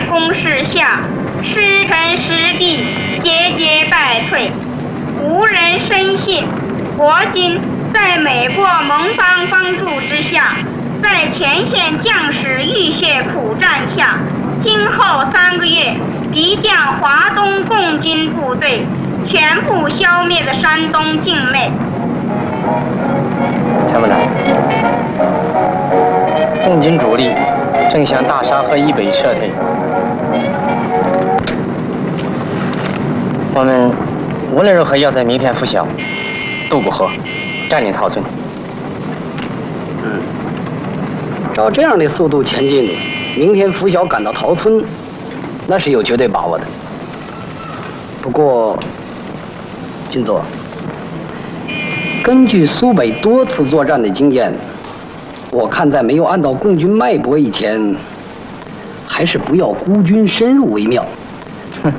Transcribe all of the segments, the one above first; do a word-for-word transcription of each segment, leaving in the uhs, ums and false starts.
攻势下，师臣师弟节节败退，无人深信国军在美国盟邦帮助之下，在前线将士浴血苦战下，今后三个月即将华东共军部队全部消灭的山东境内。 参谋长，共军主力正向大沙河以北撤退，我们无论如何要在明天拂晓渡过河，占领陶村。 嗯，照这样的速度前进，明天拂晓赶到陶村，那是有绝对把握的。不过，军座，根据苏北多次作战的经验，我看在没有按到共军脉搏以前，还是不要孤军深入为妙。 哼，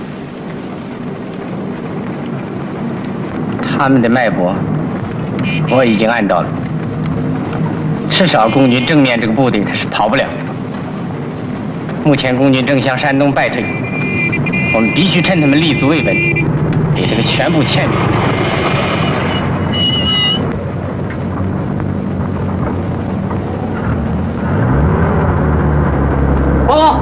他们的脉搏我已经按到了，至少共军正面这个部队他是跑不了。目前共军正向山东败退，我们必须趁他们立足未稳，给这个全部歼灭。 报告，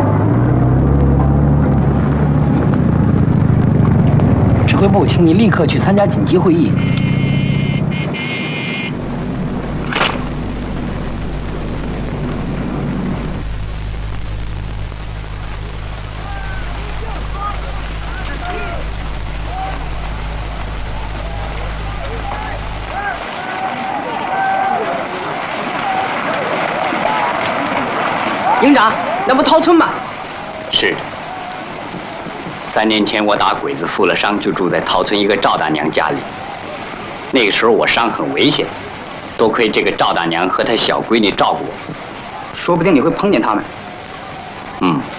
指挥部，请你立刻去参加紧急会议。营长，那不陶村吗？ 是的。三年前我打鬼子负了伤，就住在陶村一个赵大娘家里。那个时候我伤很危险，多亏这个赵大娘和她小闺女照顾我。 说不定你会碰见他们。 嗯，